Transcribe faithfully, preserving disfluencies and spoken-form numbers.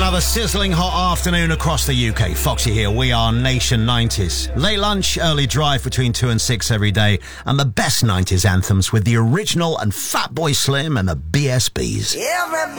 Another sizzling hot afternoon across the U K. Foxy here. We are Nation nineties. Late lunch, early drive between two and six every day. And the best nineties anthems with the original and Fatboy Slim and the B S Bs. Everybody